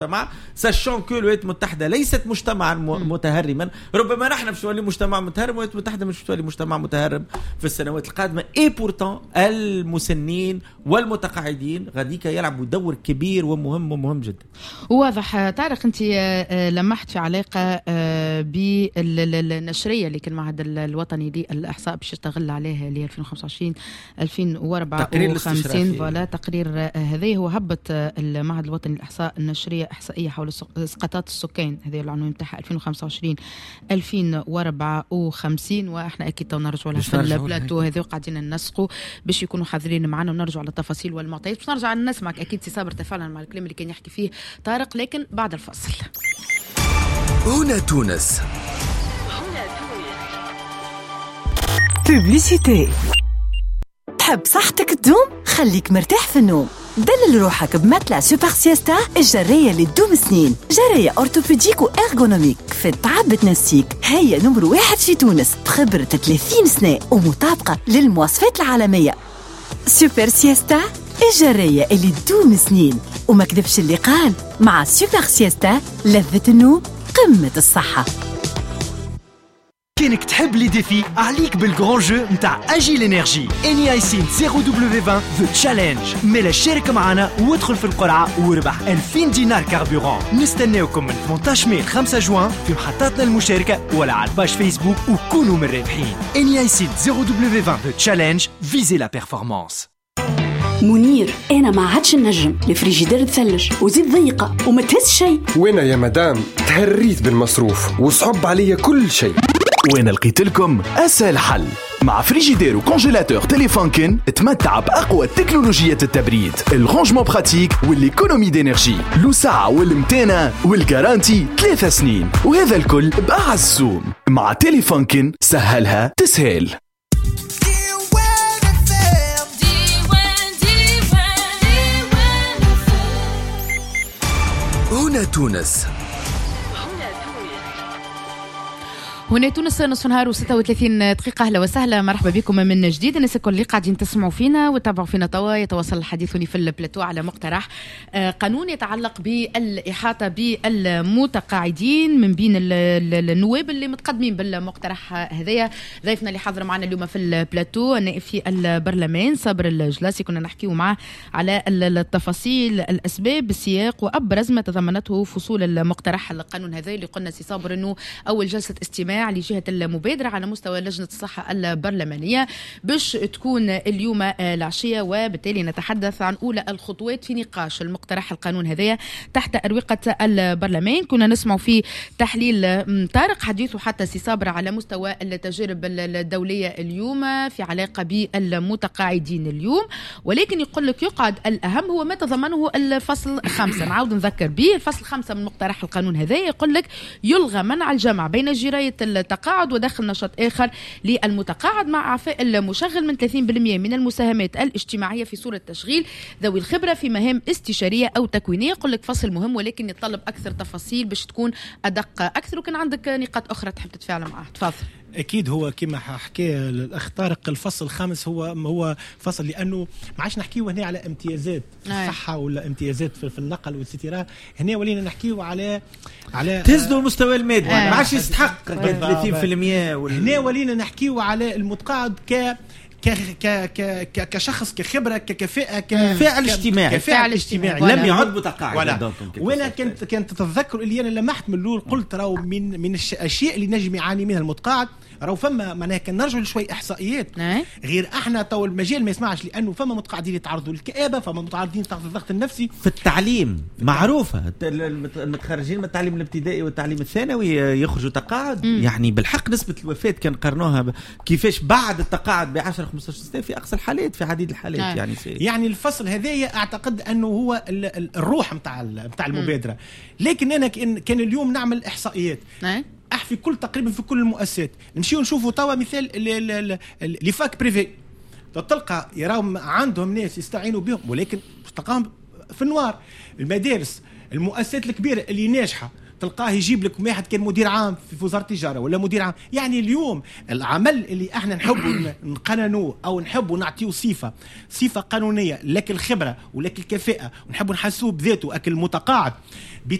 ساشون كو الولايات المتحدة ليست مجتمعا متهرما. ربما نحن باش نولي مجتمع متهرم، الولايات المتحدة مش تولي مجتمع متهرم في السنوات القادمة. اي بورتان المسنين والمتقاعدين غاديك يلعبوا دور كبير ومهم جدا. واضح. طارق، انت لمحت في علاقة بالنشرية اللي كان المعهد الوطني للإحصاء باش يشتغل عليها اللي 2025 2054 فوالا تقرير هذا هو هبط المعهد الوطني للإحصاء النشرية إحصائية حول إسقاطات السكان، هذا العنوان نتاعها 2025 2054. واحنا اكيد نرجعوا لها في البلاتو هذا وقاعدين ننسقوا باش يكونوا حاضرين معنا ونرجعوا على التفاصيل والمعطيات باش نرجع نسمعك اكيد سي صابر تفاعلا مع الكلام اللي كان يحكي فيه طارق، لكن بعد الفصل. هنا تونس. بوبليسيتي. تحب صحتك تدوم؟ خليك مرتاح في النوم. دلل روحك بمتلع سوبر سيستا الجرية اللي تدوم سنين. جرية أورتوبيديك وإرغونوميك في التعب بتنسيك. هي نمر 1 في تونس بخبرة 30 سنة ومطابقة للمواصفات العالمية. سوبر سيستا الجرية اللي تدوم سنين. وما كذبش اللي قال، مع سوبر سيستا لذة النوم قمة الصحة. كانك تحب لي ديفي عليك بالجران جو نتاع اجي انرجي. اني ايسين 0W20 ذا تشالنج. ميلا شارك معنا وادخل في القرعه وربح 2000 دينار كاربوران. نستناوكم من 18 ماي 5 جوان في محطاتنا المشاركه ولا على الباج فيسبوك وكونوا من الرابحين. اني ايسين 0W20 ذا تشالنج. فيزي لا بيرفورمانس. منير، انا ما عادش النجم. الفريجيدير تثلج وزيت ضيقه وما تهز شيء. وانا يا مدام تهريت بالمصروف وصعب عليا كل شيء. وين لقيت لكم اسهل حل مع فريجيدير وكونجيلاتور تيليفونكن. تمتع باقوى تكنولوجيات التبريد، الرانجمون براتيك والايكونومي دينيرجي، الوسعه والمتانه والجارانتي 3 سنين، وهذا الكل باعز السوم. مع تيليفونكن سهلها تسهل. هنا تونس. هنا تونس نصف نهار و36 دقيقة. أهلا وسهلا، مرحبا بكم من جديد. الناس الكل اللي قاعدين تسمعوا فينا وتابعوا فينا توا يتواصل الحديث في البلاتو على مقترح قانون يتعلق بالإحاطة بالمتقاعدين من بين النواب اللي متقدمين بالمقترح هذايا. ضيفنا اللي حاضر معنا اليوم في البلاتو النائب في البرلمان صابر الجلاسي، كنا نحكيو معه على التفاصيل، الأسباب، السياق وأبرز ما تضمنته فصول المقترح القانون هذا اللي قلنا سي صابر أنه أول جلسة استماع لجهة المبادرة على مستوى لجنة الصحة البرلمانية باش تكون اليوم العشية، وبالتالي نتحدث عن أولى الخطوات في نقاش المقترح القانون هذايا تحت أروقة البرلمان. كنا نسمع في تحليل طارق حديثه حتى سي صابر على مستوى التجارب الدولية اليوم في علاقة بالمتقاعدين اليوم، ولكن يقول لك يقعد الأهم هو ما تضمنه الفصل 5. نعاود نذكر به الفصل 5 من مقترح القانون هذايا، يقول لك يلغى منع الجمع بين جراية التقاعد ودخل نشاط آخر للمتقاعد مع إعفاء المشغل من 30% من المساهمات الاجتماعية في صورة تشغيل ذوي الخبرة في مهام استشارية أو تكوينية. يقول لك فصل مهم ولكن يتطلب أكثر تفاصيل باش تكون أدق أكثر. وكان عندك نقاط أخرى تحب تتفاعل معها، تفضل. اكيد هو كما حكى الاخ طارق الفصل الخامس هو فصل لانه ما عادش نحكيو هنا على امتيازات الصحه ولا امتيازات في النقل والستيرة. هنا ولينا نحكيو على تهزوا المستوى المادي ما عادش يستحق 30%. هنا ولينا نحكيو على المتقاعد كشخص كخبره كفاعل اجتماعي لم يعد متقاعد. وانا كنت تتذكر اللي انا لمحت من الاول قلت راهو من الاشياء اللي نجم يعاني منها المتقاعد راهو فما معناها كان نرجع لشوي احصائيات غير احنا تو المجال ما يسمعش، لانه فما متقاعدين يتعرضوا للكآبه، فما متعرضين تحت الضغط النفسي. في التعليم معروفه المتخرجين من التعليم الابتدائي والتعليم الثانوي يخرجوا تقاعد. يعني بالحق نسبه الوفاه كان قرنوها كيفاش بعد التقاعد ب10-15 سنه في اقصى الحالات، في عديد الحالات. يعني الفصل هذايا اعتقد انه هو الروح نتاع المبادره. لكن انا كان اليوم نعمل احصائيات في تقريبا في كل المؤسسات. نمشيو نشوفوا توا مثال لي فاك بريفي، تلقى يراهم عندهم ناس يستعينوا بهم ولكن تلقاهم في النوار. المدارس المؤسسات الكبيره اللي ناجحه تلقاه يجيب لك واحد كان مدير عام في وزاره التجاره ولا مدير عام. يعني اليوم العمل اللي احنا نحبوا نقننوه او نحبوا نعطيه صفه قانونيه لك الخبره ولك الكفاءه ونحبوا نحسوه بذاته اكل المتقاعد